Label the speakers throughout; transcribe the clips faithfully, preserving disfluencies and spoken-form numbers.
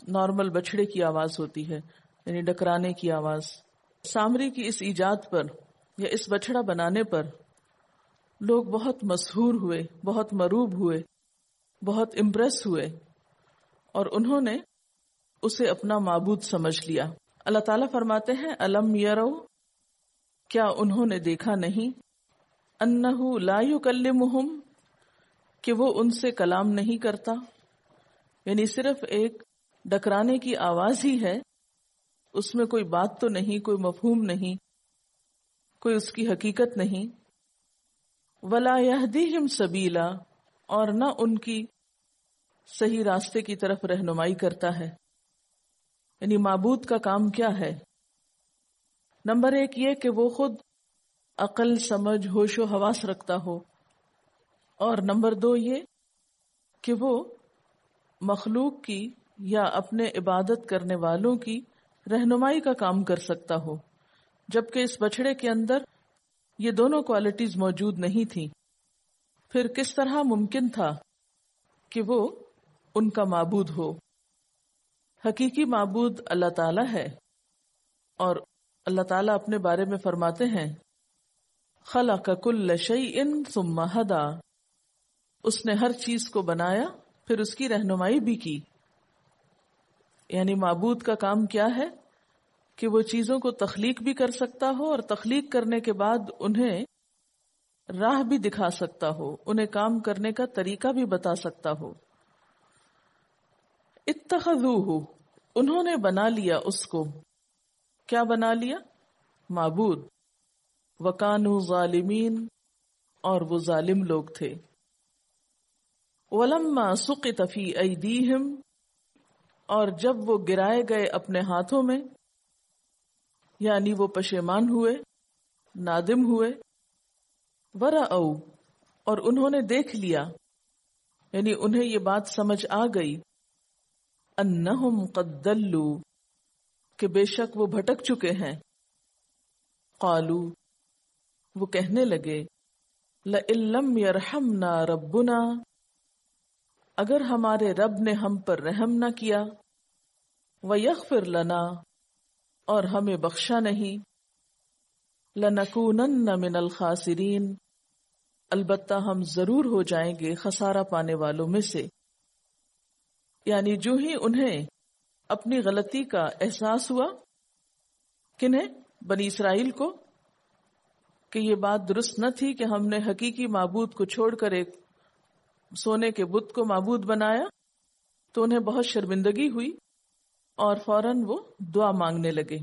Speaker 1: Normal بچڑے کی آواز ہوتی ہے، یعنی ڈکرانے کی آواز. سامری کی اس ایجاد پر یا اس بچڑا بنانے پر لوگ بہت مسحور ہوئے، بہت مروب ہوئے، بہت امپریس ہوئے، اور انہوں نے اسے اپنا معبود سمجھ لیا. اللہ تعالیٰ فرماتے ہیں الم یرو، کیا انہوں نے دیکھا نہیں، انہ لا یکلمہم، کہ وہ ان سے کلام نہیں کرتا، یعنی صرف ایک ڈکرانے کی آواز ہی ہے، اس میں کوئی بات تو نہیں، کوئی مفہوم نہیں، کوئی اس کی حقیقت نہیں. ولا یہدیہم سبیلا، اور نہ ان کی صحیح راستے کی طرف رہنمائی کرتا ہے. یعنی معبود کا کام کیا ہے؟ نمبر ایک یہ کہ وہ خود عقل، سمجھ، ہوش و حواس رکھتا ہو، اور نمبر دو یہ کہ وہ مخلوق کی یا اپنے عبادت کرنے والوں کی رہنمائی کا کام کر سکتا ہو، جبکہ اس بچڑے کے اندر یہ دونوں کوالٹیز موجود نہیں تھیں. پھر کس طرح ممکن تھا کہ وہ ان کا معبود ہو؟ حقیقی معبود اللہ تعالیٰ ہے، اور اللہ تعالیٰ اپنے بارے میں فرماتے ہیں خلق کل شیء ثم ہدی، اس نے ہر چیز کو بنایا پھر اس کی رہنمائی بھی کی. یعنی معبود کا کام کیا ہے کہ وہ چیزوں کو تخلیق بھی کر سکتا ہو، اور تخلیق کرنے کے بعد انہیں راہ بھی دکھا سکتا ہو، انہیں کام کرنے کا طریقہ بھی بتا سکتا ہو. اتخذوہ، انہوں نے بنا لیا اس کو. کیا بنا لیا؟ معبود. وکانوا ظالمین، اور وہ ظالم لوگ تھے. ولما سقط فی ایدیہم، اور جب وہ گرائے گئے اپنے ہاتھوں میں، یعنی وہ پشیمان ہوئے، نادم ہوئے. ورأوا، اور انہوں نے دیکھ لیا، یعنی انہیں یہ بات سمجھ آ گئی، انہم قد ضلوا، کہ بے شک وہ بھٹک چکے ہیں. قالوا، وہ کہنے لگے لئن لم یرحمنا ربنا، اگر ہمارے رب نے ہم پر رحم نہ کیا، ویغفر لنا، اور ہمیں بخشا نہیں، لنکونن من الخاسرین، البتہ ہم ضرور ہو جائیں گے خسارہ پانے والوں میں سے. یعنی جو ہی انہیں اپنی غلطی کا احساس ہوا، کنہیں؟ بنی اسرائیل کو، کہ یہ بات درست نہ تھی کہ ہم نے حقیقی معبود کو چھوڑ کر ایک سونے کے بت کو معبود بنایا، تو انہیں بہت شرمندگی ہوئی اور فوراً وہ دعا مانگنے لگے.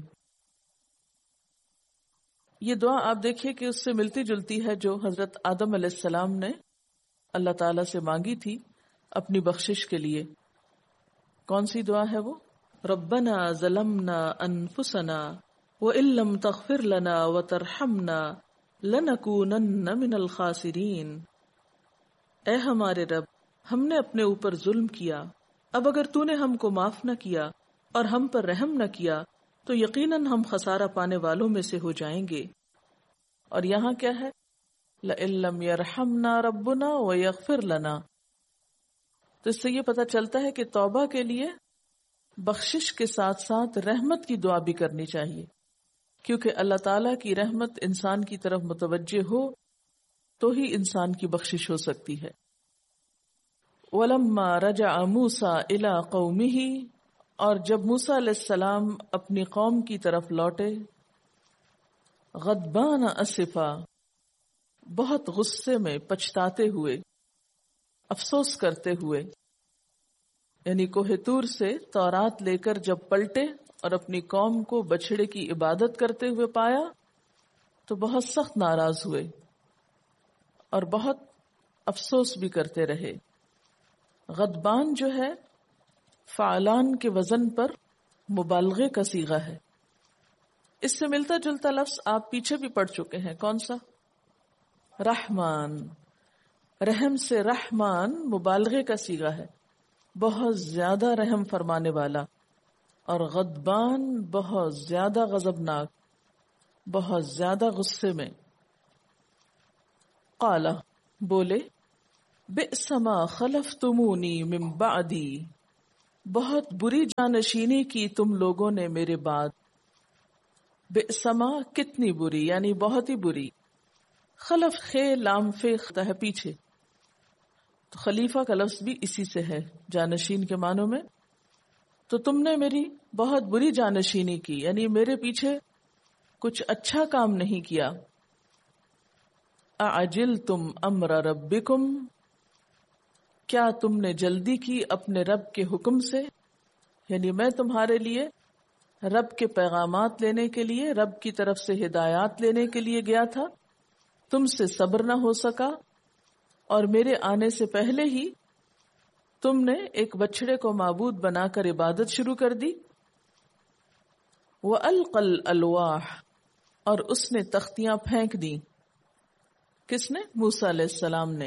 Speaker 1: یہ دعا آپ دیکھیے کہ اس سے ملتی جلتی ہے جو حضرت آدم علیہ السلام نے اللہ تعالیٰ سے مانگی تھی اپنی بخشش کے لیے. کون سی دعا ہے وہ؟ ربنا ظلمنا انفسنا وان لم تغفر لنا وترحمنا لنکونن من الخاسرین. اے ہمارے رب، ہم نے اپنے اوپر ظلم کیا، اب اگر تو نے ہم کو معاف نہ کیا اور ہم پر رحم نہ کیا تو یقیناً ہم خسارہ پانے والوں میں سے ہو جائیں گے. اور یہاں کیا ہے؟ لئن لم یرحمنا ربنا ویغفر لنا. تو اس سے یہ پتہ چلتا ہے کہ توبہ کے لیے بخشش کے ساتھ ساتھ رحمت کی دعا بھی کرنی چاہیے، کیونکہ اللہ تعالیٰ کی رحمت انسان کی طرف متوجہ ہو تو ہی انسان کی بخشش ہو سکتی ہے. وَلَمَّا رَجَعَ مُوسَىٰ إِلَىٰ قَوْمِهِ، اور جب موسیٰ علیہ السلام اپنی قوم کی طرف لوٹے، غضبان اسفا، بہت غصے میں، پچھتاتے ہوئے، افسوس کرتے ہوئے. یعنی کوہ طور سے تورات لے کر جب پلٹے اور اپنی قوم کو بچھڑے کی عبادت کرتے ہوئے پایا تو بہت سخت ناراض ہوئے اور بہت افسوس بھی کرتے رہے. غضبان جو ہے فعلان کے وزن پر مبالغے کا صیغہ ہے. اس سے ملتا جلتا لفظ آپ پیچھے بھی پڑھ چکے ہیں. کون سا؟ رحمان. رحم سے رحمان مبالغے کا صیغہ ہے، بہت زیادہ رحم فرمانے والا. اور غضبان بہت زیادہ غضبناک، بہت زیادہ غصے میں. قال، بولے، بئس ما خلفتمونی من بعدی، بہت بری جانشینی کی تم لوگوں نے میرے بعد. بئسما کتنی بری، یعنی بہت ہی بری. خلف خے لام فے ہے پیچھے، تو خلیفہ کا لفظ بھی اسی سے ہے جانشین کے معنوں میں. تو تم نے میری بہت بری جانشینی کی، یعنی میرے پیچھے کچھ اچھا کام نہیں کیا. اعجلتم امر ربکم، کیا تم نے جلدی کی اپنے رب کے حکم سے، یعنی میں تمہارے لیے رب کے پیغامات لینے کے لیے، رب کی طرف سے ہدایات لینے کے لیے گیا تھا، تم سے صبر نہ ہو سکا، اور میرے آنے سے پہلے ہی تم نے ایک بچڑے کو معبود بنا کر عبادت شروع کر دی. وَأَلْقَى الْأَلْوَاحَ، اور اس نے تختیاں پھینک دیں. کس نے؟ موسیٰ علیہ السلام نے.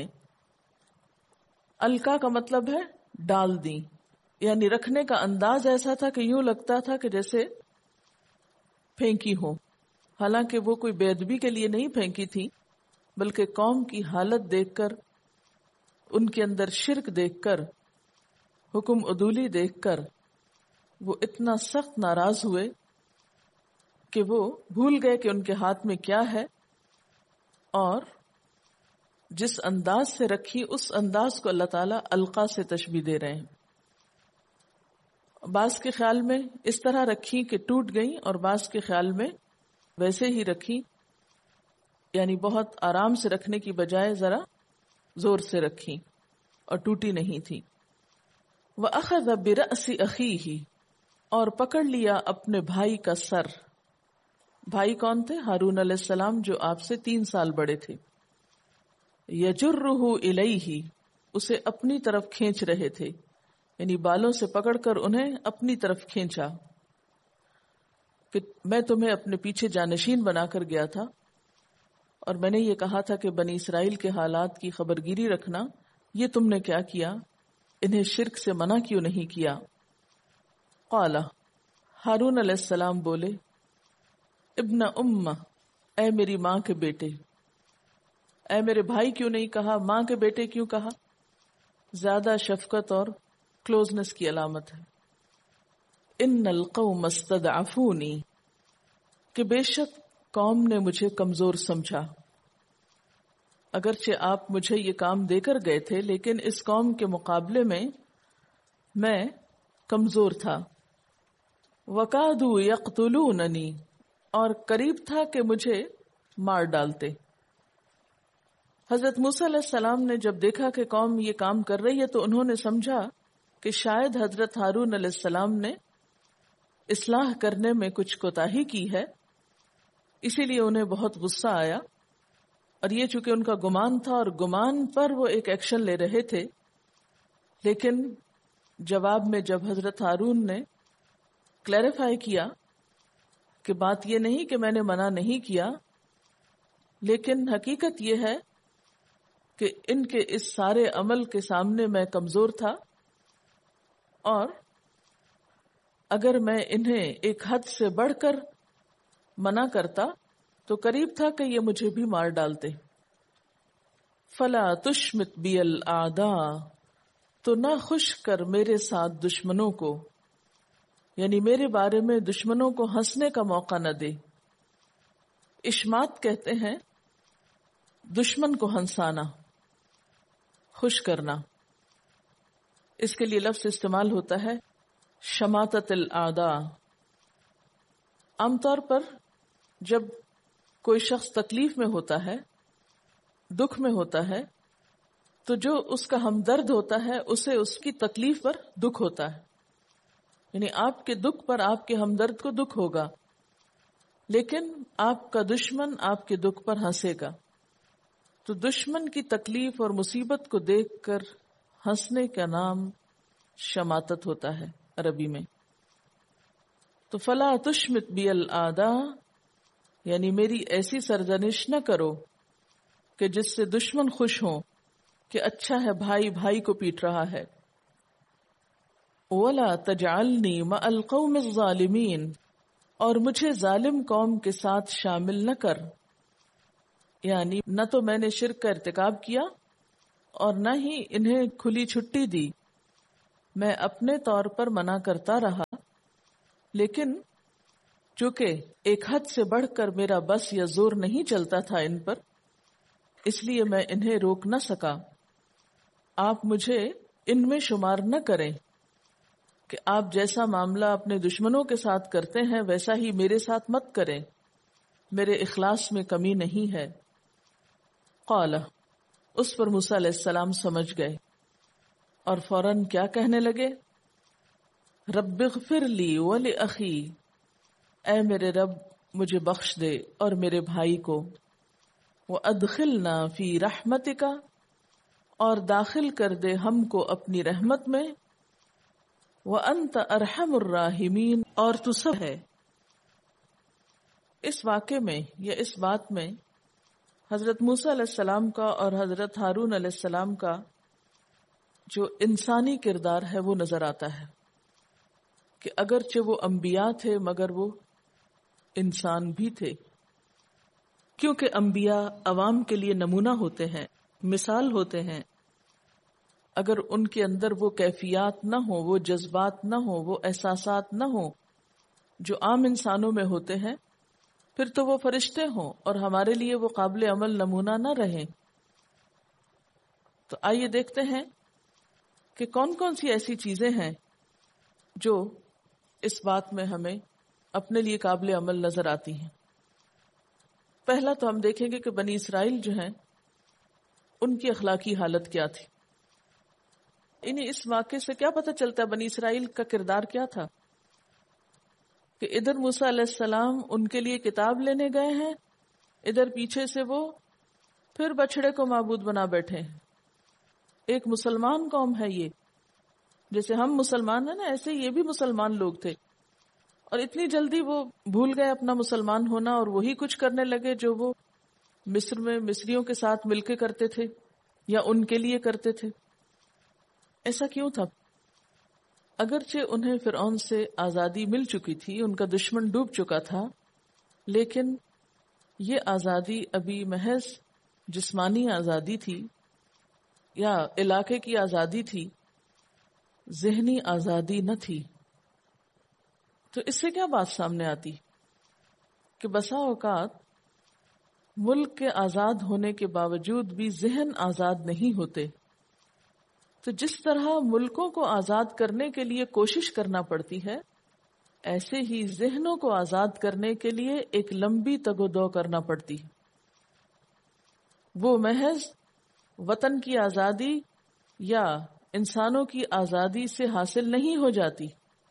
Speaker 1: القا کا مطلب ہے ڈال دی، یعنی رکھنے کا انداز ایسا تھا کہ یوں لگتا تھا کہ جیسے پھینکی ہو. حالانکہ وہ کوئی بے ادبی کے لیے نہیں پھینکی تھی، بلکہ قوم کی حالت دیکھ کر، ان کے اندر شرک دیکھ کر، حکم عدولی دیکھ کر وہ اتنا سخت ناراض ہوئے کہ وہ بھول گئے کہ ان کے ہاتھ میں کیا ہے، اور جس انداز سے رکھی اس انداز کو اللہ تعالیٰ القا سے تشبیہ دے رہے ہیں. بعض کے خیال میں اس طرح رکھی کہ ٹوٹ گئیں، اور بعض کے خیال میں ویسے ہی رکھی، یعنی بہت آرام سے رکھنے کی بجائے ذرا زور سے رکھی اور ٹوٹی نہیں تھی. وَأَخَذَ بِرَأْسِ أَخِيهِ، اور پکڑ لیا اپنے بھائی کا سر. بھائی کون تھے؟ ہارون علیہ السلام، جو آپ سے تین سال بڑے تھے. يَجُرُّهُ إِلَيْهِ، اسے اپنی طرف کھینچ رہے تھے، یعنی بالوں سے پکڑ کر انہیں اپنی طرف کھینچا کہ میں تمہیں اپنے پیچھے جانشین بنا کر گیا تھا، اور میں نے یہ کہا تھا کہ بنی اسرائیل کے حالات کی خبرگیری رکھنا. یہ تم نے کیا کیا؟ انہیں شرک سے منع کیوں نہیں کیا؟ قال، ہارون علیہ السلام بولے، ابن ام، اے میری ماں کے بیٹے. اے میرے بھائی کیوں نہیں کہا؟ ماں کے بیٹے کیوں کہا؟ زیادہ شفقت اور کلوزنس کی علامت ہے. ان القوم استضعفونی، کہ بے شک قوم نے مجھے کمزور سمجھا. اگرچہ آپ مجھے یہ کام دے کر گئے تھے، لیکن اس قوم کے مقابلے میں میں کمزور تھا. وَقَادُوا يَقْتُلُونَنِي، اور قریب تھا کہ مجھے مار ڈالتے. حضرت موسیٰ علیہ السلام نے جب دیکھا کہ قوم یہ کام کر رہی ہے تو انہوں نے سمجھا کہ شاید حضرت ہارون علیہ السلام نے اصلاح کرنے میں کچھ کوتاہی کی ہے، اسی لیے انہیں بہت غصہ آیا. اور یہ چونکہ ان کا گمان تھا، اور گمان پر وہ ایک ایکشن لے رہے تھے، لیکن جواب میں جب حضرت ہارون نے کلیریفائی کیا کہ بات یہ نہیں کہ میں نے منع نہیں کیا، لیکن حقیقت یہ ہے کہ ان کے اس سارے عمل کے سامنے میں کمزور تھا، اور اگر میں انہیں ایک حد سے بڑھ کر منع کرتا تو قریب تھا کہ یہ مجھے بھی مار ڈالتے. فلا تشمت بی الاعداء، تو نہ خوش کر میرے ساتھ دشمنوں کو، یعنی میرے بارے میں دشمنوں کو ہنسنے کا موقع نہ دے. اشمات کہتے ہیں دشمن کو ہنسانا، خوش کرنا. اس کے لیے لفظ استعمال ہوتا ہے شماتت الاعداء. عام طور پر جب کوئی شخص تکلیف میں ہوتا ہے، دکھ میں ہوتا ہے، تو جو اس کا ہمدرد ہوتا ہے اسے اس کی تکلیف پر دکھ ہوتا ہے، یعنی آپ کے دکھ پر آپ کے ہمدرد کو دکھ ہوگا، لیکن آپ کا دشمن آپ کے دکھ پر ہنسے گا. تو دشمن کی تکلیف اور مصیبت کو دیکھ کر ہنسنے کا نام شماتت ہوتا ہے عربی میں. تو فلا تشمت بی الاعداء، یعنی میری ایسی سرزنش نہ کرو کہ جس سے دشمن خوش ہوں کہ اچھا ہے بھائی بھائی کو پیٹ رہا ہے. ولا تجعلنی مع القوم الظالمین، اور مجھے ظالم قوم کے ساتھ شامل نہ کر. یعنی نہ تو میں نے شرک کا ارتکاب کیا اور نہ ہی انہیں کھلی چھٹی دی، میں اپنے طور پر منع کرتا رہا، لیکن چونکہ ایک حد سے بڑھ کر میرا بس یا زور نہیں چلتا تھا ان پر، اس لیے میں انہیں روک نہ سکا۔ آپ مجھے ان میں شمار نہ کریں کہ آپ جیسا معاملہ اپنے دشمنوں کے ساتھ کرتے ہیں ویسا ہی میرے ساتھ مت کریں، میرے اخلاص میں کمی نہیں ہے۔ قال، اس پر موسیٰ علیہ السلام سمجھ گئے اور فوراً کیا کہنے لگے؟ رب اغفر لی ولأخی، اے میرے رب مجھے بخش دے اور میرے بھائی کو، وادخلنا فی رحمتک، اور داخل کر دے ہم کو اپنی رحمت میں، وانت ارحم الراحمین، اور تو سب ہے۔ اس واقعے میں یا اس بات میں حضرت موسیٰ علیہ السلام کا اور حضرت ہارون علیہ السلام کا جو انسانی کردار ہے وہ نظر آتا ہے کہ اگرچہ وہ انبیاء تھے مگر وہ انسان بھی تھے، کیونکہ انبیاء عوام کے لیے نمونہ ہوتے ہیں، مثال ہوتے ہیں۔ اگر ان کے اندر وہ کیفیات نہ ہوں، وہ جذبات نہ ہوں، وہ احساسات نہ ہوں جو عام انسانوں میں ہوتے ہیں، پھر تو وہ فرشتے ہوں اور ہمارے لیے وہ قابل عمل نمونہ نہ رہیں۔ تو آئیے دیکھتے ہیں کہ کون کون سی ایسی چیزیں ہیں جو اس بات میں ہمیں اپنے لیے قابل عمل نظر آتی ہیں۔ پہلا تو ہم دیکھیں گے کہ بنی اسرائیل جو ہیں ان کی اخلاقی حالت کیا تھی۔ انہیں اس واقعے سے کیا پتہ چلتا ہے بنی اسرائیل کا کردار کیا تھا؟ کہ ادھر موسیٰ علیہ السلام ان کے لیے کتاب لینے گئے ہیں، ادھر پیچھے سے وہ پھر بچڑے کو معبود بنا بیٹھے ہیں۔ ایک مسلمان قوم ہے یہ، جیسے ہم مسلمان ہیں نا، ایسے یہ بھی مسلمان لوگ تھے، اور اتنی جلدی وہ بھول گئے اپنا مسلمان ہونا اور وہی کچھ کرنے لگے جو وہ مصر میں مصریوں کے ساتھ مل کے کرتے تھے یا ان کے لیے کرتے تھے۔ ایسا کیوں تھا؟ اگرچہ انہیں فرعون سے آزادی مل چکی تھی، ان کا دشمن ڈوب چکا تھا، لیکن یہ آزادی ابھی محض جسمانی آزادی تھی یا علاقے کی آزادی تھی، ذہنی آزادی نہ تھی۔ تو اس سے کیا بات سامنے آتی کہ بسا اوقات ملک کے آزاد ہونے کے باوجود بھی ذہن آزاد نہیں ہوتے۔ تو جس طرح ملکوں کو آزاد کرنے کے لیے کوشش کرنا پڑتی ہے، ایسے ہی ذہنوں کو آزاد کرنے کے لیے ایک لمبی تگ و دو کرنا پڑتی ہے۔ وہ محض وطن کی آزادی یا انسانوں کی آزادی سے حاصل نہیں ہو جاتی۔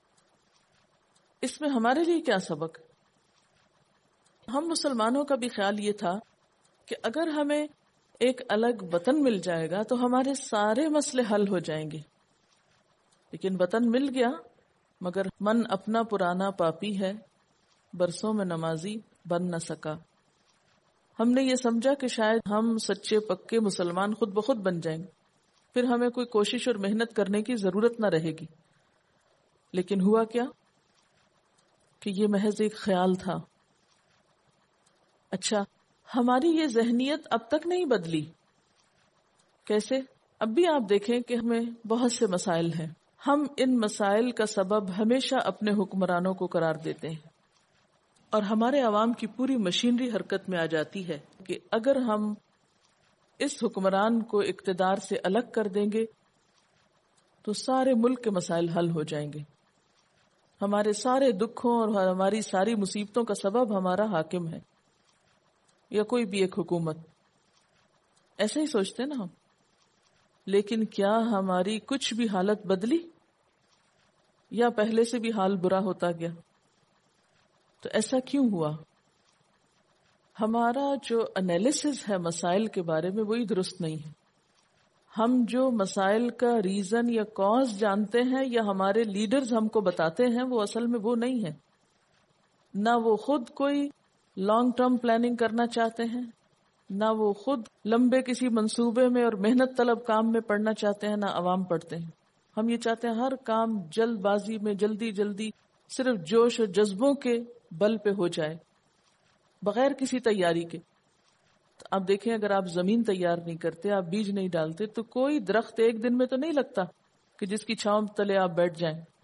Speaker 1: اس میں ہمارے لیے کیا سبق؟ ہم مسلمانوں کا بھی خیال یہ تھا کہ اگر ہمیں ایک الگ وطن مل جائے گا تو ہمارے سارے مسئلے حل ہو جائیں گے، لیکن وطن مل گیا مگر من اپنا پرانا پاپی ہے، برسوں میں نمازی بن نہ سکا۔ ہم نے یہ سمجھا کہ شاید ہم سچے پکے مسلمان خود بخود بن جائیں گے، پھر ہمیں کوئی کوشش اور محنت کرنے کی ضرورت نہ رہے گی۔ لیکن ہوا کیا کہ یہ محض ایک خیال تھا۔ اچھا، ہماری یہ ذہنیت اب تک نہیں بدلی۔ کیسے؟ اب بھی آپ دیکھیں کہ ہمیں بہت سے مسائل ہیں، ہم ان مسائل کا سبب ہمیشہ اپنے حکمرانوں کو قرار دیتے ہیں، اور ہمارے عوام کی پوری مشینری حرکت میں آ جاتی ہے کہ اگر ہم اس حکمران کو اقتدار سے الگ کر دیں گے تو سارے ملک کے مسائل حل ہو جائیں گے، ہمارے سارے دکھوں اور ہماری ساری مصیبتوں کا سبب ہمارا حاکم ہے یا کوئی بھی ایک حکومت۔ ایسے ہی سوچتے نا ہم، لیکن کیا ہماری کچھ بھی حالت بدلی یا پہلے سے بھی حال برا ہوتا گیا؟ تو ایسا کیوں ہوا؟ ہمارا جو انالیسز ہے مسائل کے بارے میں وہی درست نہیں ہے۔ ہم جو مسائل کا ریزن یا کاز جانتے ہیں یا ہمارے لیڈرز ہم کو بتاتے ہیں، وہ اصل میں وہ نہیں ہے۔ نہ وہ خود کوئی لانگ ٹرم پلاننگ کرنا چاہتے ہیں، نہ وہ خود لمبے کسی منصوبے میں اور محنت طلب کام میں پڑھنا چاہتے ہیں، نہ عوام پڑھتے ہیں۔ ہم یہ چاہتے ہیں ہر کام جلد بازی میں جلدی جلدی صرف جوش اور جذبوں کے بل پہ ہو جائے بغیر کسی تیاری کے۔ تو آپ دیکھیں، اگر آپ زمین تیار نہیں کرتے، آپ بیج نہیں ڈالتے، تو کوئی درخت ایک دن میں تو نہیں لگتا، کہ جس کی چھاؤں تلے آپ بیٹھ جائیں.